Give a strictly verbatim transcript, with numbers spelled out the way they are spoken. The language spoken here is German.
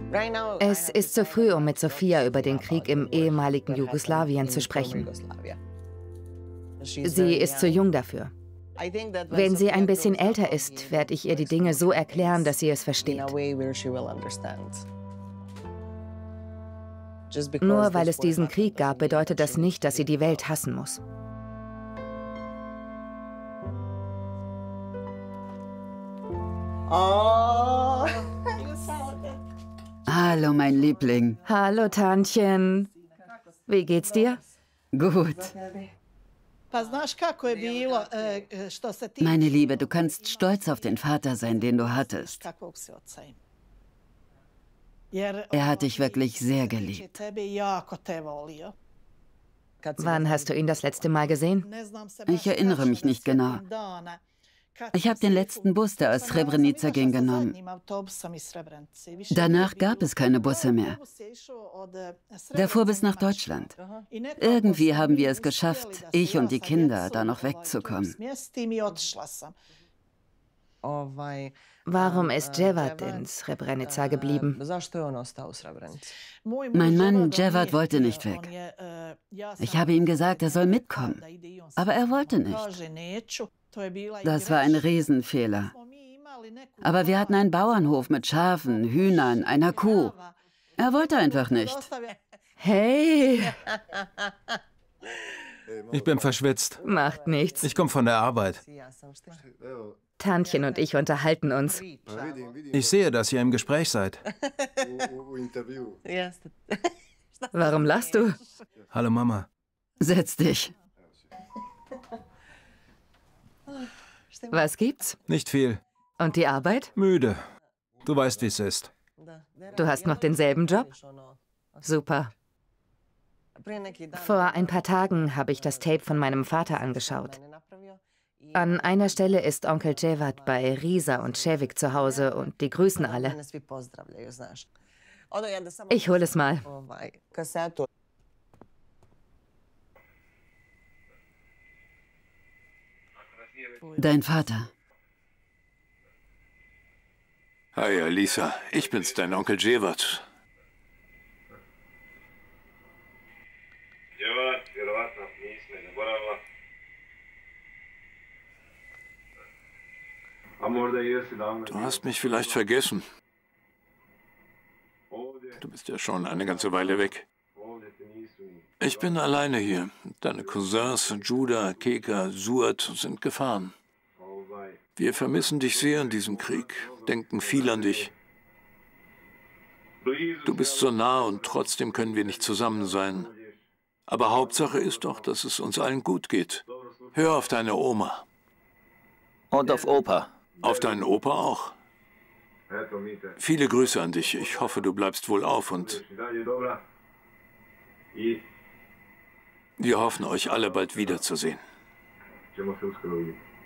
Es ist zu früh, um mit Sophia über den Krieg im ehemaligen Jugoslawien zu sprechen. Sie ist zu jung dafür. Wenn sie ein bisschen älter ist, werde ich ihr die Dinge so erklären, dass sie es versteht. Nur weil es diesen Krieg gab, bedeutet das nicht, dass sie die Welt hassen muss. Oh. Hallo, mein Liebling. Hallo, Tantchen. Wie geht's dir? Gut. Meine Liebe, du kannst stolz auf den Vater sein, den du hattest. Er hat dich wirklich sehr geliebt. Wann hast du ihn das letzte Mal gesehen? Ich erinnere mich nicht genau. Ich habe den letzten Bus, der aus Srebrenica ging, genommen. Danach gab es keine Busse mehr. Der fuhr bis nach Deutschland. Irgendwie haben wir es geschafft, ich und die Kinder, da noch wegzukommen. Warum ist Dževad in Srebrenica geblieben? Mein Mann Dževad wollte nicht weg. Ich habe ihm gesagt, er soll mitkommen. Aber er wollte nicht. Das war ein Riesenfehler. Aber wir hatten einen Bauernhof mit Schafen, Hühnern, einer Kuh. Er wollte einfach nicht. Hey! Ich bin verschwitzt. Macht nichts. Ich komme von der Arbeit. Tantchen und ich unterhalten uns. Ich sehe, dass ihr im Gespräch seid. Warum lachst du? Hallo Mama. Setz dich. Was gibt's? Nicht viel. Und die Arbeit? Müde. Du weißt, wie es ist. Du hast noch denselben Job? Super. Vor ein paar Tagen habe ich das Tape von meinem Vater angeschaut. An einer Stelle ist Onkel Dževad bei Risa und Ševik zu Hause und die grüßen alle. Ich hole es mal. Dein Vater. Hi, Alisa. Ich bin's, dein Onkel Dževad. Du hast mich vielleicht vergessen. Du bist ja schon eine ganze Weile weg. Ich bin alleine hier. Deine Cousins Juda, Keka, Suat sind gefahren. Wir vermissen dich sehr in diesem Krieg, denken viel an dich. Du bist so nah und trotzdem können wir nicht zusammen sein. Aber Hauptsache ist doch, dass es uns allen gut geht. Hör auf deine Oma. Und auf Opa. Auf deinen Opa auch. Viele Grüße an dich. Ich hoffe, du bleibst wohlauf und wir hoffen, euch alle bald wiederzusehen.